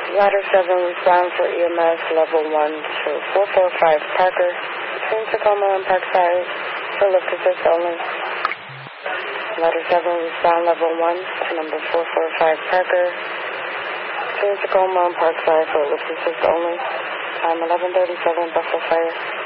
Ladder 7, respond for EMS level 1 to 445 Parker, between Tacoma and Parkside, for lift assist only. Ladder 7, respond level 1 to number 445 Parker, between Tacoma and Parkside, for lift assist only. Time 11:37, Buffalo Fire.